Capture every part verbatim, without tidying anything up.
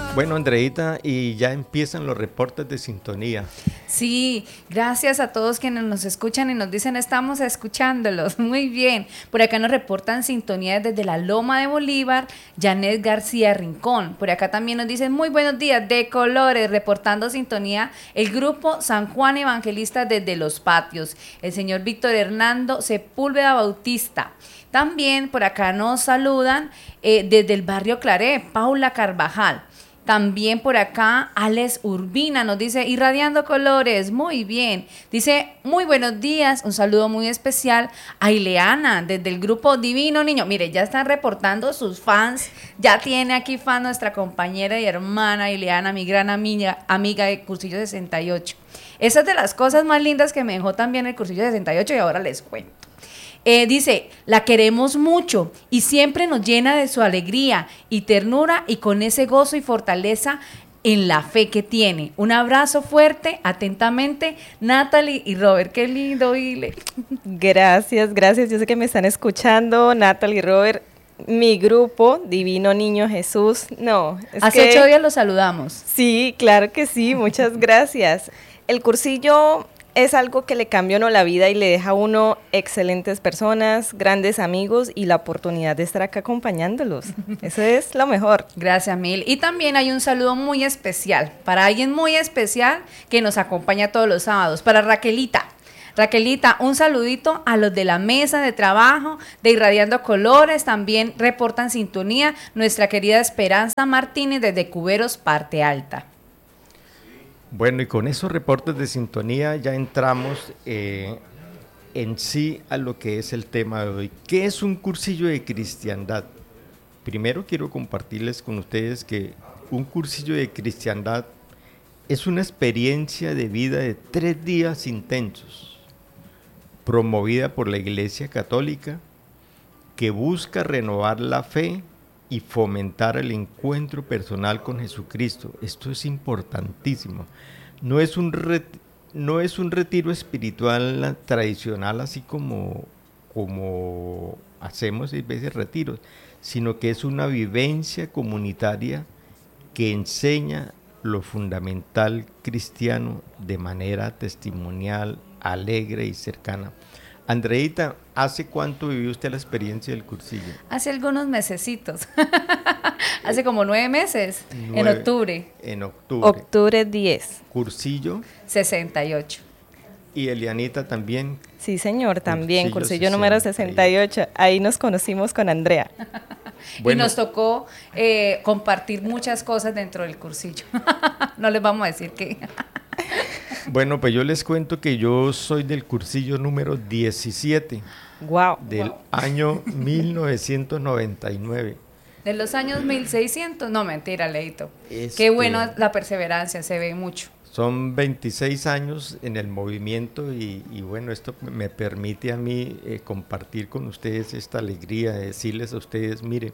Bueno, Andreita, y ya empiezan los reportes de sintonía. Sí, gracias a todos quienes nos escuchan y nos dicen estamos escuchándolos. Muy bien. Por acá nos reportan sintonía desde la Loma de Bolívar, Janet García Rincón. Por acá también nos dicen muy buenos días de colores, reportando sintonía el grupo San Juan Evangelista desde Los Patios. El señor Víctor Hernando Sepúlveda Bautista. También por acá nos saludan eh, desde el barrio Claré, Paula Carvajal. También por acá, Alex Urbina nos dice, irradiando colores, muy bien. Dice, muy buenos días, un saludo muy especial a Ileana, desde el grupo Divino Niño. Mire, ya están reportando sus fans, ya tiene aquí fan nuestra compañera y hermana Ileana, mi gran amiga, amiga de Cursillo sesenta y ocho. Esa es de las cosas más lindas que me dejó también el Cursillo sesenta y ocho y ahora les cuento. Eh, dice, la queremos mucho y siempre nos llena de su alegría y ternura y con ese gozo y fortaleza en la fe que tiene. Un abrazo fuerte, atentamente, Natalie y Robert. Qué lindo, Ile. Gracias, gracias. Yo sé que me están escuchando, Natalie y Robert. Mi grupo, Divino Niño Jesús. No, es Hace que... ocho días los saludamos. Sí, claro que sí, muchas gracias. El cursillo es algo que le cambia a uno la vida y le deja a uno excelentes personas, grandes amigos y la oportunidad de estar acá acompañándolos. Eso es lo mejor. Gracias, Mil. Y también hay un saludo muy especial, para alguien muy especial que nos acompaña todos los sábados, para Raquelita. Raquelita, un saludito a los de la mesa de trabajo de Irradiando Colores, también reportan sintonía nuestra querida Esperanza Martínez desde Cuberos, Parte Alta. Bueno, y con esos reportes de sintonía ya entramos eh, en sí a lo que es el tema de hoy. ¿Qué es un cursillo de cristiandad? Primero quiero compartirles con ustedes que un cursillo de cristiandad es una experiencia de vida de tres días intensos, promovida por la Iglesia Católica, que busca renovar la fe y fomentar el encuentro personal con Jesucristo. Esto es importantísimo. No es un, ret, no es un retiro espiritual tradicional, así como, como hacemos a veces retiros, sino que es una vivencia comunitaria que enseña lo fundamental cristiano de manera testimonial, alegre y cercana. Andreita, ¿hace cuánto vivió usted la experiencia del cursillo? Hace algunos mesecitos, hace como nueve meses, Nueve, en octubre. En octubre. Octubre diez. Cursillo. sesenta y ocho. Y Elianita también. Sí, señor, también, cursillo, cursillo número sesenta y ocho. Ahí nos conocimos con Andrea. Bueno. Y nos tocó eh, compartir muchas cosas dentro del cursillo. No les vamos a decir qué. Bueno, pues yo les cuento que yo soy del cursillo número diecisiete. Wow. Del wow. año mil novecientos noventa y nueve. De los años mil seiscientos, no, mentira, Leito. Este, Qué bueno la perseverancia, se ve mucho. Son veintiséis años en el movimiento y, y bueno, esto me permite a mí eh, compartir con ustedes esta alegría, de decirles a ustedes, mire,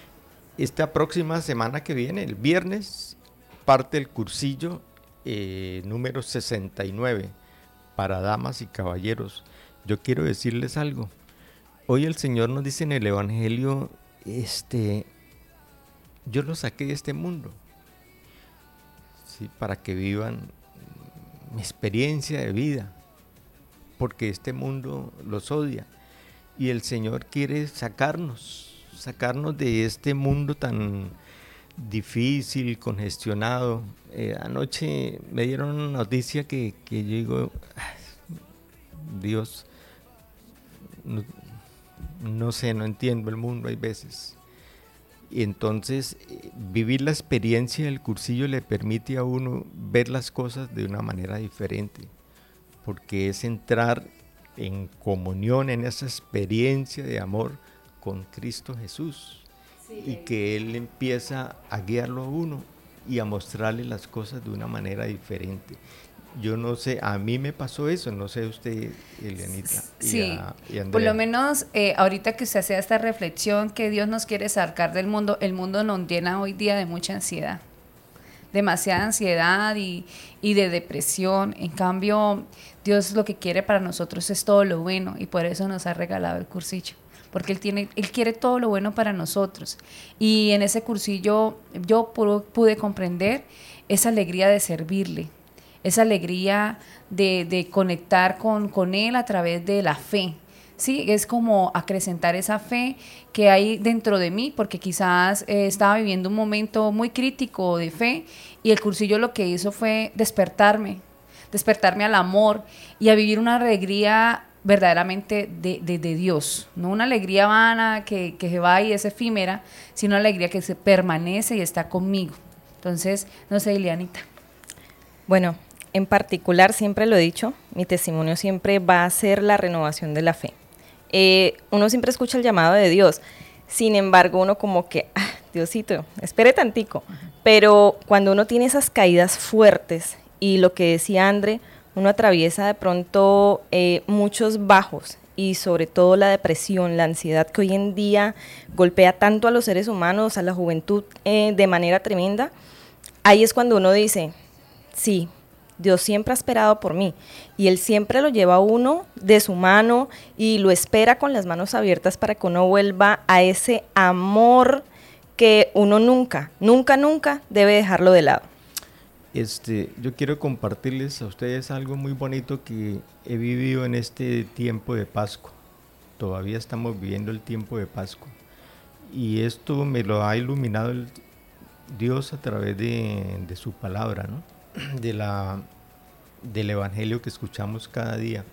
esta próxima semana que viene, el viernes, parte el cursillo Eh, número sesenta y nueve para damas y caballeros. Yo quiero decirles algo. Hoy el Señor nos dice en el Evangelio, este, yo los saqué de este mundo, ¿sí? Para que vivan mi experiencia de vida, porque este mundo los odia y el Señor quiere sacarnos, sacarnos de este mundo tan difícil, congestionado. Eh, anoche me dieron una noticia que, que yo digo, Dios, no, no sé, no entiendo el mundo hay veces. Y entonces eh, vivir la experiencia del cursillo le permite a uno ver las cosas de una manera diferente, porque es entrar en comunión en esa experiencia de amor con Cristo Jesús. Y que Él empieza a guiarlo a uno y a mostrarle las cosas de una manera diferente. Yo no sé, a mí me pasó eso, no sé usted, Elianita. Sí, y a, y Andrea. Por lo menos eh, ahorita que usted hacía esta reflexión que Dios nos quiere sacar del mundo, el mundo nos llena hoy día de mucha ansiedad, demasiada ansiedad y, y de depresión. En cambio, Dios lo que quiere para nosotros es todo lo bueno y por eso nos ha regalado el cursillo. porque Él, tiene, Él quiere todo lo bueno para nosotros. Y en ese cursillo yo pude comprender esa alegría de servirle, esa alegría de, de conectar con, con Él a través de la fe. Sí, es como acrecentar esa fe que hay dentro de mí, porque quizás eh, estaba viviendo un momento muy crítico de fe y el cursillo lo que hizo fue despertarme, despertarme al amor y a vivir una alegría verdaderamente de, de, de Dios, no una alegría vana que, que se va y es efímera, sino una alegría que se permanece y está conmigo. Entonces, no sé, Ileanita. Bueno, en particular, siempre lo he dicho, mi testimonio siempre va a ser la renovación de la fe. Eh, uno siempre escucha el llamado de Dios, sin embargo uno como que, ah, Diosito, espere tantico, pero cuando uno tiene esas caídas fuertes y lo que decía André, uno atraviesa de pronto eh, muchos bajos y sobre todo la depresión, la ansiedad que hoy en día golpea tanto a los seres humanos, a la juventud eh, de manera tremenda, ahí es cuando uno dice, sí, Dios siempre ha esperado por mí y Él siempre lo lleva a uno de su mano y lo espera con las manos abiertas para que uno vuelva a ese amor que uno nunca, nunca, nunca debe dejarlo de lado. Este, yo quiero compartirles a ustedes algo muy bonito que he vivido en este tiempo de Pascua. Todavía estamos viviendo el tiempo de Pascua y esto me lo ha iluminado el Dios a través de, de su palabra, ¿no? De la, del evangelio que escuchamos cada día.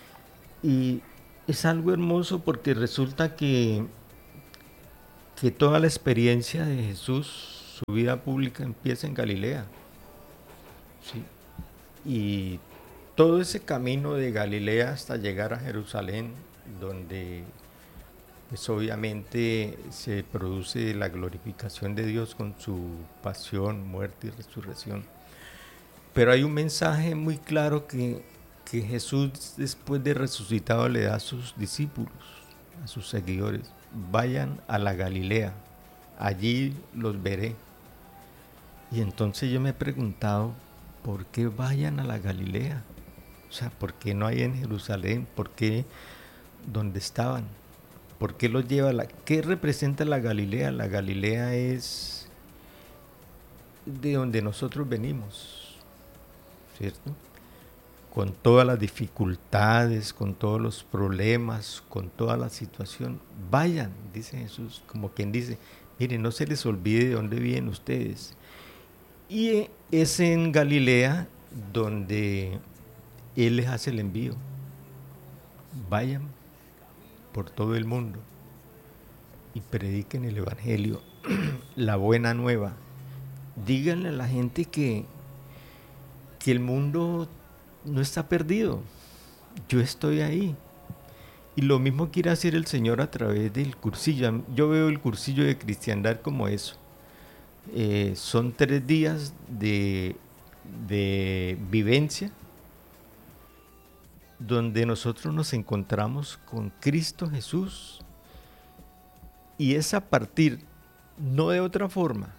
Y es algo hermoso porque resulta que, que toda la experiencia de Jesús, su vida pública empieza en Galilea. ¿Sí? Y todo ese camino de Galilea hasta llegar a Jerusalén, donde pues obviamente se produce la glorificación de Dios con su pasión, muerte y resurrección. Pero hay un mensaje muy claro que, que Jesús, después de resucitado, le da a sus discípulos, a sus seguidores: vayan a la Galilea, allí los veré. Y entonces yo me he preguntado, ¿por qué vayan a la Galilea? O sea, ¿por qué no hay en Jerusalén? ¿Por qué donde estaban? ¿Por qué los lleva? La, ¿Qué representa la Galilea? La Galilea es de donde nosotros venimos, ¿cierto? Con todas las dificultades, con todos los problemas, con toda la situación, vayan, dice Jesús, como quien dice, miren, no se les olvide de dónde vienen ustedes. Y es en Galilea donde Él les hace el envío. Vayan por todo el mundo y prediquen el evangelio, la buena nueva. Díganle a la gente que que el mundo no está perdido, yo estoy ahí. Y lo mismo quiere hacer el Señor a través del cursillo. Yo veo el cursillo de cristiandad como eso. Eh, son tres días de, de vivencia donde nosotros nos encontramos con Cristo Jesús, y es a partir, no de otra forma.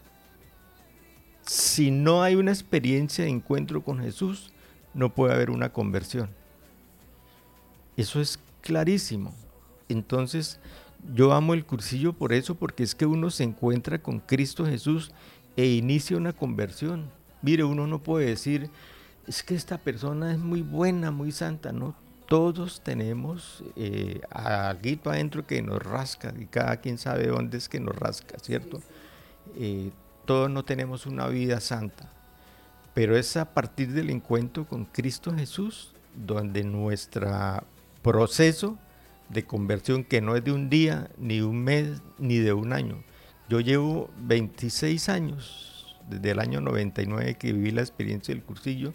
Si no hay una experiencia de encuentro con Jesús, no puede haber una conversión. Eso es clarísimo. Entonces, yo amo el cursillo por eso, porque es que uno se encuentra con Cristo Jesús e inicia una conversión. Mire, uno no puede decir, es que esta persona es muy buena, muy santa, ¿no? Todos tenemos eh, algo adentro que nos rasca, y cada quien sabe dónde es que nos rasca, ¿cierto? Eh, Todos no tenemos una vida santa, pero es a partir del encuentro con Cristo Jesús donde nuestro proceso de conversión, que no es de un día, ni de un mes, ni de un año. Yo llevo veintiséis años, desde el año noventa y nueve que viví la experiencia del cursillo,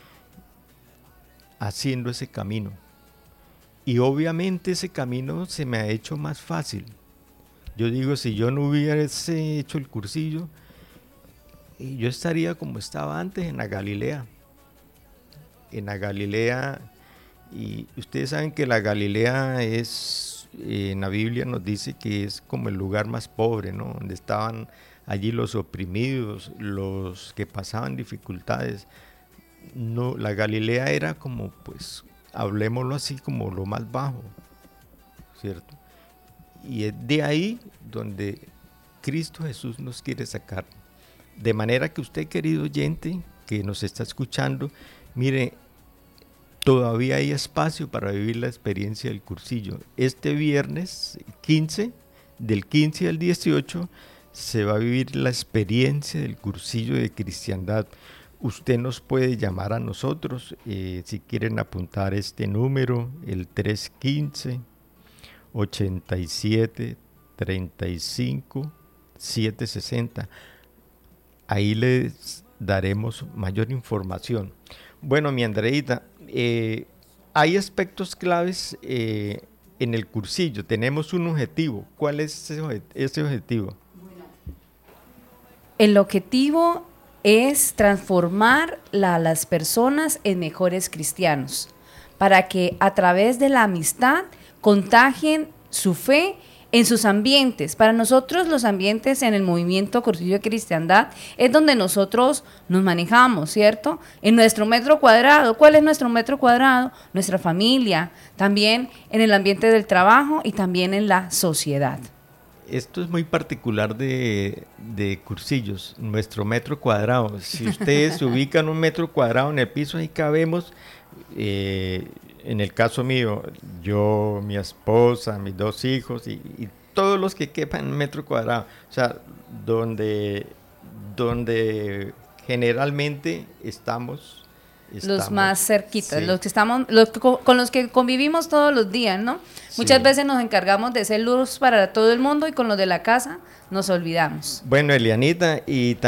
haciendo ese camino. Y obviamente ese camino se me ha hecho más fácil. Yo digo, si yo no hubiese hecho el cursillo, y yo estaría como estaba antes, en la Galilea. En la Galilea, y ustedes saben que la Galilea es, eh, en la Biblia nos dice que es como el lugar más pobre, ¿no? Donde estaban allí los oprimidos, los que pasaban dificultades. No, la Galilea era como, pues, hablemoslo así, como lo más bajo, ¿cierto? y es de ahí donde Cristo Jesús nos quiere sacar. De manera que usted, querido oyente, que nos está escuchando, mire, todavía hay espacio para vivir la experiencia del cursillo. Este viernes quince, del quince al dieciocho, se va a vivir la experiencia del cursillo de cristiandad. Usted nos puede llamar a nosotros, eh, si quieren apuntar este número, el tres uno cinco, ochenta y siete, treinta y cinco, setecientos sesenta. Ahí les daremos mayor información. Bueno, mi Andreita, eh, hay aspectos claves eh, en el cursillo. Tenemos un objetivo. ¿Cuál es ese, ese objetivo? El objetivo es transformar a las personas en mejores cristianos, para que a través de la amistad contagien su fe en sus ambientes. Para nosotros los ambientes en el movimiento Cursillo de Cristiandad es donde nosotros nos manejamos, ¿cierto? En nuestro metro cuadrado. ¿Cuál es nuestro metro cuadrado? Nuestra familia, también en el ambiente del trabajo y también en la sociedad. Esto es muy particular de, de cursillos, nuestro metro cuadrado. Si ustedes se ubican un metro cuadrado en el piso, ahí cabemos, eh, en el caso mío, yo, mi esposa, mis dos hijos y, y todos los que quepan en un metro cuadrado. O sea, donde, donde generalmente estamos... Estamos, los más cerquitas, sí. los que estamos, los que, con los que convivimos todos los días, ¿no? Sí. Muchas veces nos encargamos de ser luz para todo el mundo y con los de la casa nos olvidamos. Bueno, Elianita, y también